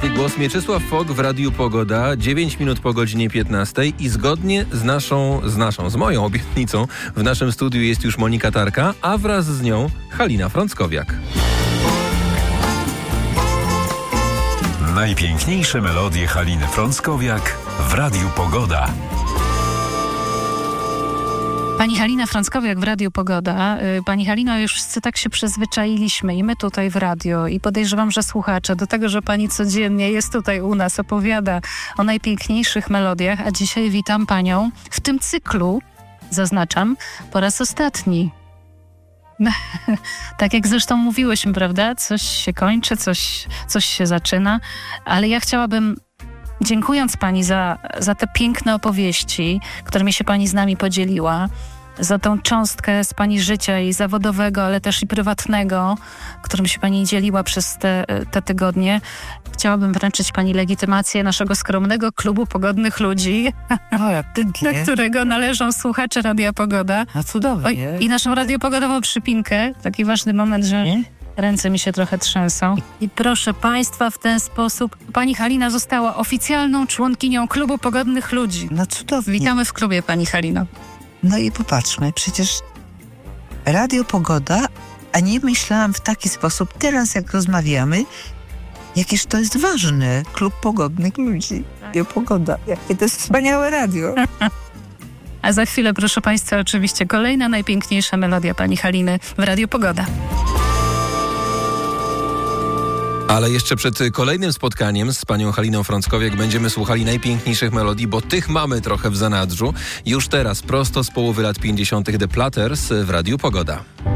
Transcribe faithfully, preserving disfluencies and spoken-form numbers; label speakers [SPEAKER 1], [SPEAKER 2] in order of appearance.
[SPEAKER 1] Głos Mieczysław Fok w Radiu Pogoda, dziewięć minut po godzinie piętnastej i zgodnie z naszą, z naszą, z moją obietnicą w naszym studiu jest już Monika Tarka, a wraz z nią Halina Frąckowiak.
[SPEAKER 2] Najpiękniejsze melodie Haliny Frąckowiak w Radiu Pogoda.
[SPEAKER 3] Pani Halina Frąckowiak w Radiu Pogoda. Pani Halino, już wszyscy tak się przyzwyczailiśmy i my tutaj w radio i podejrzewam, że słuchacze do tego, że pani codziennie jest tutaj u nas, opowiada o najpiękniejszych melodiach, a dzisiaj witam panią w tym cyklu, zaznaczam, po raz ostatni. Tak jak zresztą mówiłyśmy, prawda? Coś się kończy, coś, coś się zaczyna, ale ja chciałabym, dziękując pani za, za te piękne opowieści, którymi się pani z nami podzieliła, za tą cząstkę z pani życia i zawodowego, ale też i prywatnego, którym się pani dzieliła przez te, te tygodnie, chciałabym wręczyć pani legitymację naszego skromnego klubu pogodnych ludzi,
[SPEAKER 4] O, jak pięknie.
[SPEAKER 3] do którego należą słuchacze Radia Pogoda.
[SPEAKER 4] A cudownie.
[SPEAKER 3] Oj, i naszą radiopogodową przypinkę. Taki ważny moment, że
[SPEAKER 4] Nie?
[SPEAKER 3] ręce mi się trochę trzęsą. I proszę państwa, w ten sposób pani Halina została oficjalną członkinią klubu pogodnych ludzi.
[SPEAKER 4] No cudownie.
[SPEAKER 3] Witamy w klubie, pani Halino.
[SPEAKER 4] No i popatrzmy, przecież Radio Pogoda, a nie myślałam w taki sposób teraz, jak rozmawiamy, jakież to jest ważne. Klub pogodnych ludzi. Radio Pogoda. Jakie to jest wspaniałe radio.
[SPEAKER 3] A za chwilę, proszę państwa, oczywiście kolejna najpiękniejsza melodia pani Haliny w Radiu Pogoda.
[SPEAKER 1] Ale jeszcze przed kolejnym spotkaniem z panią Haliną Frąckowiak będziemy słuchali najpiękniejszych melodii, bo tych mamy trochę w zanadrzu. Już teraz, prosto z połowy lat pięćdziesiątych The Platters w Radiu Pogoda.